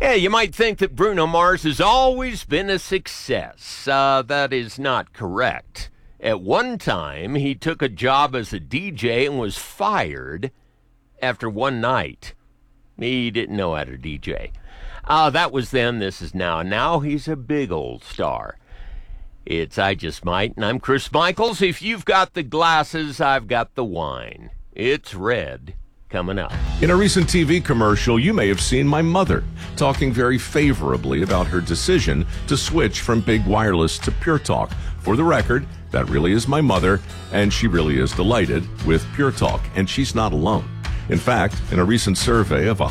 Yeah, you might think that Bruno Mars has always been a success. That is not correct. At one time, he took a job as a DJ and was fired after one night. He didn't know how to DJ. That was then, this is now. Now he's a big old star. It's I Just Might, and I'm Chris Michaels. If you've got the glasses, I've got the wine. It's red. Coming up. In a recent TV commercial, you may have seen my mother talking very favorably about her decision to switch from big wireless to Pure Talk. For the record, that really is my mother, and she really is delighted with Pure Talk, and she's not alone. In fact, in a recent survey of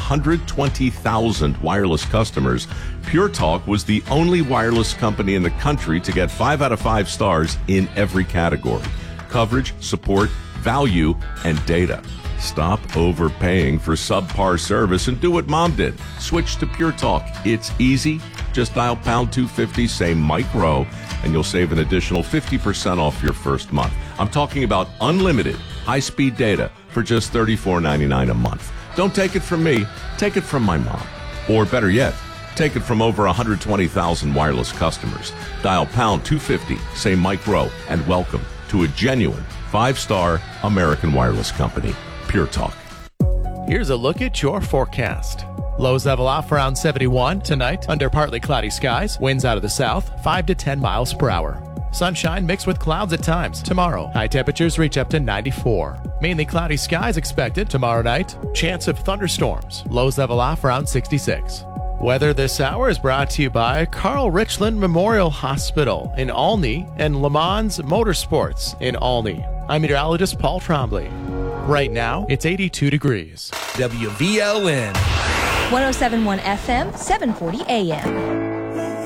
120,000 wireless customers, Pure Talk was the only wireless company in the country to get 5 out of 5 stars in every category: coverage, support, value, and data. Stop overpaying for subpar service and do what Mom did. Switch to Pure Talk. It's easy. Just dial pound 250, say Mike Rowe, and you'll save an additional 50% off your first month. I'm talking about unlimited high-speed data for just $34.99 a month. Don't take it from me. Take it from my mom. Or better yet, take it from over 120,000 wireless customers. Dial pound 250, say Mike Rowe, and welcome to a genuine 5-star American wireless company. Pure Talk. Here's a look at your forecast. Lows level off around 71 tonight under partly cloudy skies. Winds out of the south, 5 to 10 miles per hour. Sunshine mixed with clouds at times. Tomorrow, high temperatures reach up to 94. Mainly cloudy skies expected tomorrow night. Chance of thunderstorms. Lows level off around 66. Weather this hour is brought to you by Carl Richland Memorial Hospital in Olney and Le Mans Motorsports in Olney. I'm meteorologist Paul Trombley. Right now, it's 82 degrees. WVLN. 107.1 FM, 740 AM.